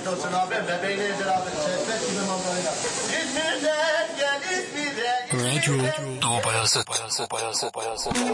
afiyet olsun abi. Bebeğini yedir abi. Şehvet gibi manzarayla. İzmir'den gel İzmir'e. Radio Doğu Bayazıt.